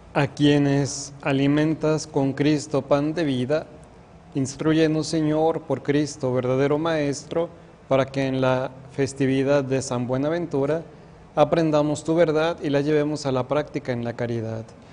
A quienes alimentas con Cristo pan de vida, instrúyenos, Señor, por Cristo, verdadero Maestro, para que en la festividad de San Buenaventura aprendamos tu verdad y la llevemos a la práctica en la caridad.